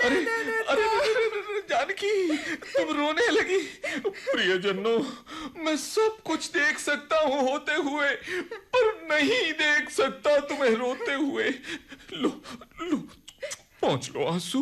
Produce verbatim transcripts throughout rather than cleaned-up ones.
अरे अरे जानकी, तुम रोने लगी। प्रियजनों, मैं सब कुछ देख सकता हूँ होते हुए, पर नहीं देख सकता तुम्हें रोते हुए। लो लो, पहुंच लो आंसू।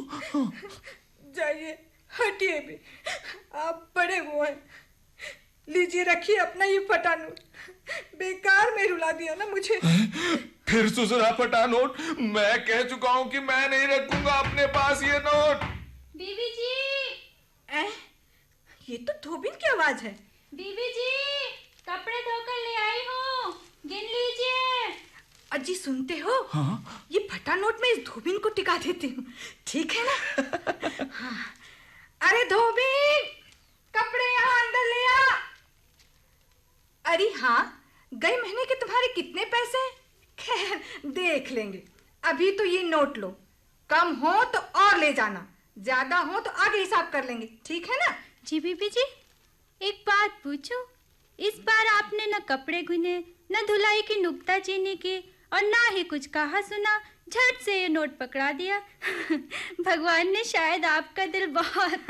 जाइए, हटिए भी, आप बड़े हुए हैं। लीजिए, रखिए अपना ये फटा नोट। बेकार में रुला दिया ना मुझे। फिर सुसरा फटा नोट? मैं कह चुका हूँ कि मैं नहीं रखूंगा अपने पास ये नोट। बीबी जी, ए, ये तो धोबिन की आवाज है। बीबी जी, कपड़े धोकर ले आई हूँ, गिन लीजिए। अजी सुनते हो? हाँ? ये फटा नोट में इस धोबिन को टिका देती हूँ, ठीक है ना? हाँ। अरे धोबिन, कपड़े यहाँ अंदर ले आ। अरे हाँ, गए महीने के तुम्हारे कितने पैसे? खैर देख लेंगे, अभी तो ये नोट लो। कम हो तो और ले जाना, ज्यादा हो तो आगे हिसाब कर लेंगे, ठीक है ना? जी बीबी जी, एक बात पूछूं? इस बार आपने न कपड़े गुने, न धुलाई की नुक्ताचीनी की, और ना ही कुछ कहा सुना, झट से ये नोट पकड़ा दिया। भगवान ने शायद आपका दिल बहुत।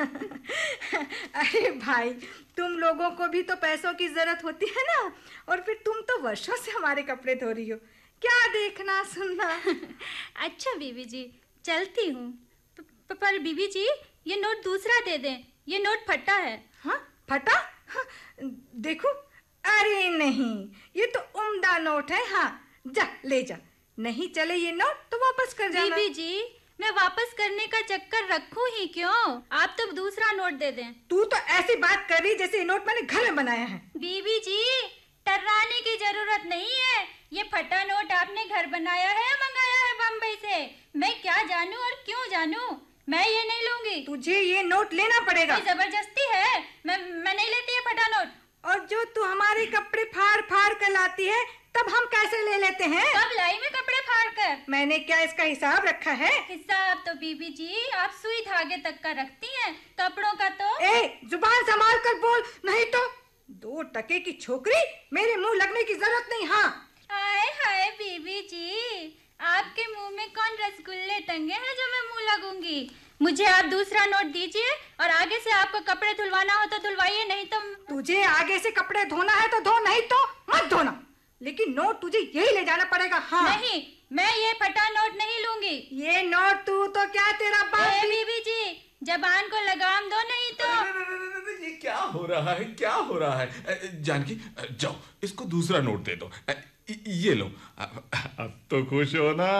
अरे भाई, तुम लोगों को भी तो पैसों की जरूरत होती है ना, और फिर तुम तो वर्षों से हमारे कपड़े धो रही हो, क्या देखना सुनना। अच्छा बीबी जी, चलती हूँ। पर बीबी जी, ये नोट दूसरा दे दें, ये नोट फटा है। हाँ फटा? हाँ, देखो। अरे नहीं, ये तो उम्दा नोट है। हाँ जा, ले जा। नहीं चले ये नोट तो वापस कर जाना। बीबी जी, मैं वापस करने का चक्कर रखूं ही क्यों? आप तो दूसरा नोट दे दें। तू तो ऐसी बात कर रही जैसे ये नोट मैंने घर में बनाया है। बीबी जी, टर्राने की जरूरत नहीं है। ये फटा नोट आपने घर बनाया है या मंगाया है बम्बई से? मैं क्या जानूं और क्यों जानूं? मैं ये नहीं लूंगी। तुझे ये नोट लेना पड़ेगा। जबरदस्ती है। मैं मैं नहीं लेती है फटा नोट। और जो तू हमारे कपड़े फाड़ फाड़ कर लाती है, तब हम कैसे ले लेते हैं? कब लाई मैं कपड़े फाड़ कर? मैंने क्या इसका हिसाब रखा है? हिसाब तो बीबी जी आप सुई धागे तक का रखती हैं, कपड़ों का तो। ए, जुबान संभाल कर बोल, नहीं तो दो टके की छोकरी मेरे मुंह लगने की जरूरत नहीं। हाँ। हाय हाय बीबी जी, आपके मुंह में कौन रसगुल्ले टंगे हैं जो मैं मुंह लगूंगी? मुझे आप दूसरा नोट दीजिए, और आगे से आपको कपड़े धुलवाना हो तो धुलवाइए, नहीं तो। तुझे आगे से कपड़े धोना है तो धो, नहीं तो मत धोना, लेकिन नोट तुझे यही ले जाना पड़ेगा। हाँ। नहीं, मैं ये फटा नोट नहीं लूंगी। ये नोट तू तो क्या तेरा बाप। बीबी जी, जबान को लगाम दो, नहीं तो। ये क्या हो रहा है, क्या हो रहा है? जानकी, जाओ इसको दूसरा नोट दे दो। ये लो, अब तो खुश हो ना?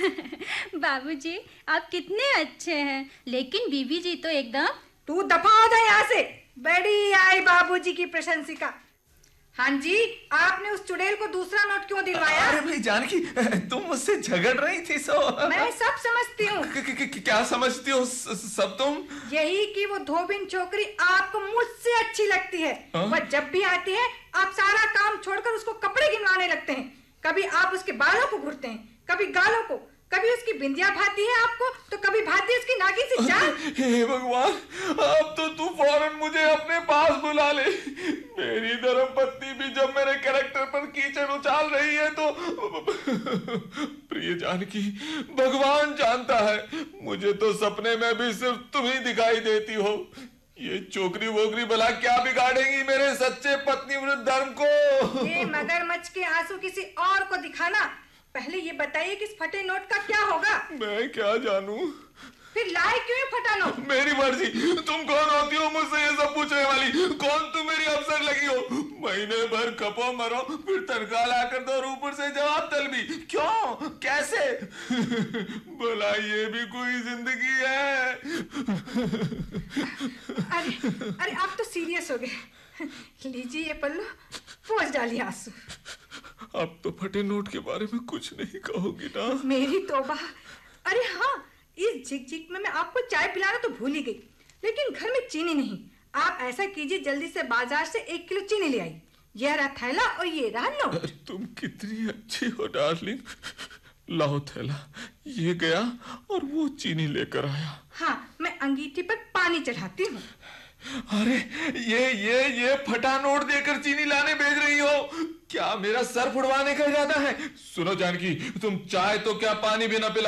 बाबूजी, आप कितने अच्छे हैं, लेकिन बीबी जी तो एकदम। तू दफा हो जाए यहाँ से। बड़ी आई बाबूजी की प्रशंसिका। हाँ जी, आपने उस चुड़ैल को दूसरा नोट क्यों दिलवाया? अरे भाई जानकी, तुम मुझसे झगड़ रही थी सो। मैं सब समझती हूँ। क्या समझती हो सब तुम? यही कि वो धोबिन छोकरी आपको मुझसे अच्छी लगती है। वह जब भी आती है आप सारा काम छोड़कर उसको कपड़े गिनवाने लगते हैं। कभी आप उसके बालों को घुरते हैं, कभी गालों को, कभी उसकी बिंदिया भाती है आपको, तो कभी भाती है उसकी नागिन सी चाल। हे भगवान, अब तो तू फौरन मुझे अपने पास बुला ले। मेरी धर्मपत्नी भी जब मेरे कैरेक्टर पर कीचड़ उछाल रही है तो प्रिय जानकी, भगवान जानता है, मुझे तो सपने में भी सिर्फ तुम ही दिखाई देती हो। ये चोकरी वोकरी भला क्या बिगाड़ेंगी मेरे सच्चे पत्नी व्रत धर्म को? ये मगरमच्छ के आंसू किसी और को दिखाना। पहले ये बताइए कि इस फटे नोट का क्या होगा? मैं क्या जानूं? फिर लाए क्यों ये फटा नोट? मेरी मर्जी। तुम कौन होती हो मुझसे ये सब पूछने वाली? कौन तुम मेरी अफसर लगी हो? महीने भर खपो मरो, फिर तनख्वाह लाकर दो और ऊपर से जवाब तलबी। क्यों, कैसे? भला ये भी कोई जिंदगी है? अरे अरे आप तो सीरियस हो गए। लीजिए ये पल्लू, पोंछ डालिए आंसू। अब तो फटे नोट के बारे में कुछ नहीं कहोगी ना? मेरी तौबा। अरे हाँ, इस झिक-झिक में मैं आपको चाय पिलाना तो भूल ही गई, लेकिन घर में चीनी नहीं। आप ऐसा कीजिए, जल्दी से बाजार से एक किलो चीनी ले आई। यह रहा थैला और ये रहा नोट। तुम कितनी अच्छी हो डार्लिंग। लाओ थैला, ये गया और वो चीनी लेकर आया। हाँ, मैं अंगीठी पर पानी चढ़ाती हूँ। अरे ये ये ये फटा नोट देकर चीनी लाने भेज रही हो? क्या मेरा सर फुड़वाने का इरादा है? सुनो जानकी, तुम चाय तो क्या पानी भी ना पिलाओ,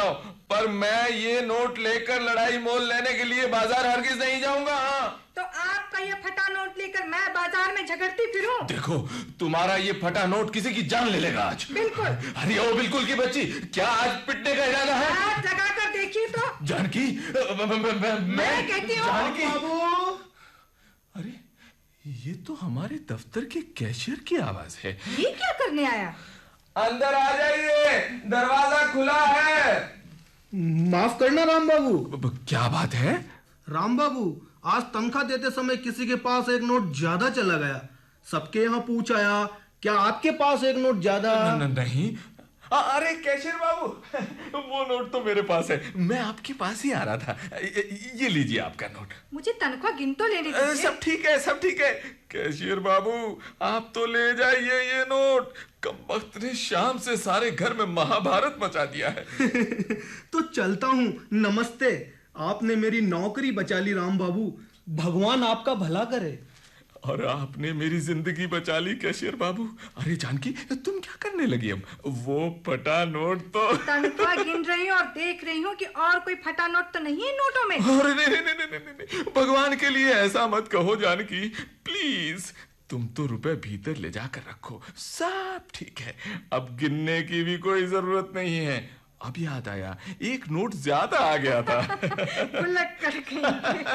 पर मैं ये नोट लेकर लड़ाई मोल लेने के लिए बाजार हरगिज नहीं जाऊंगा। हाँ, तो आपका ये फटा नोट लेकर मैं बाजार में झगड़ती फिरूं? देखो, तुम्हारा ये फटा नोट किसी की जान ले लेगा आज। बिल्कुल। अरे ओ बिल्कुल की बच्ची, क्या आज पिटने का इरादा है? हाथ लगा कर देखिए तो। जानकी, मैं कहती हूँ। जानकी, अरे ये तो हमारे दफ्तर के कैशियर की आवाज है। ये क्या करने आया? अंदर आ जाइए, दरवाजा खुला है। माफ करना राम बाबू। क्या बात है? राम बाबू, आज तनख्वाह देते समय किसी के पास एक नोट ज्यादा चला गया। सबके यहाँ पूछ आया, क्या आपके पास एक नोट ज्यादा? न, न, नहीं। आ, अरे कैशियर बाबू, वो नोट तो मेरे पास है, मैं आपके पास ही आ रहा था। ये, ये लीजिए आपका नोट। मुझे तनख्वाह गिन तो लेने दीजिए। सब ठीक है, सब ठीक है। कैशियर बाबू, आप तो ले जाइए ये नोट। कमबख्त ने शाम से सारे घर में महाभारत मचा दिया है। तो चलता हूँ, नमस्ते। आपने मेरी नौकरी बचा ली राम बाबू, भगवान आपका भला करे। और आपने मेरी जिंदगी बचा ली कैशियर बाबू। अरे जानकी, तुम क्या करने लगी अब? वो फटा नोट तो तनख्वाह गिन रही हूँ और देख रही हूँ कि और कोई फटा नोट तो नहीं है नोटों में। अरे नहीं नहीं नहीं नहीं नहीं, भगवान के लिए ऐसा मत कहो जानकी, प्लीज। तुम तो रुपए भीतर ले जाकर रखो, सब ठीक है। अब गिनने की भी कोई जरूरत नहीं है। अब याद आया, एक नोट ज्यादा आ गया था। उलट कर गई।